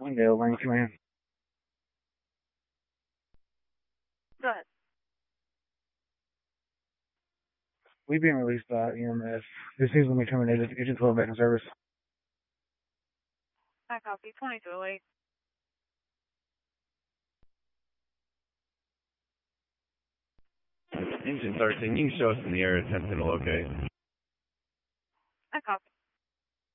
Window, Lane Command. Go ahead. We've been released by EMS. This season will be terminated. Agent 12 back in service. I copy. 2208. Engine 13, you can show us in the area attempting to locate.